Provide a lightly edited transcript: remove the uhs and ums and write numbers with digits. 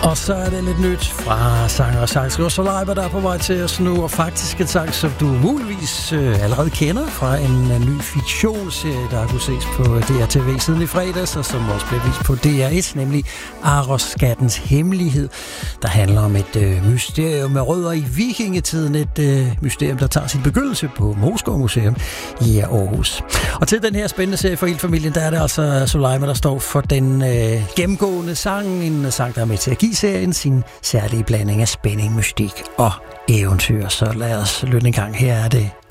Og så er det lidt nyt fra sanger og sangskriver Soleiber, der er på vej til os nu, og faktisk en sang, som du muligvis allerede kender fra en ny fiktionsserie, der har kunne ses på DRTV siden i fredags, og som også blev vist på DR1, nemlig Aros-skattens hemmelighed, der handler om et mysterium med rødder i vikingetiden, et mysterium, der tager sin begyndelse på Moskov Museum i Aarhus. Og til den her spændende serie for hele familien, der er det altså Soleiber, der står for den gennemgående sang, en sang, der er med til at give serien sin særlige blanding af spænding, mystik og eventyr. Så lad os lytte en gang. Her er det